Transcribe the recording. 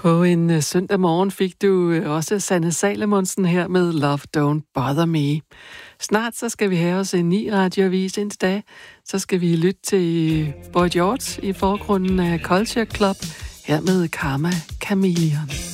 På en søndag morgen fik du også Sanne Salomonsen her med Love Don't Bother Me. Snart så skal vi have os en ny radioavis indtil da. Så skal vi lytte til Boy George i forgrunden af Culture Club her med Karma Chameleon.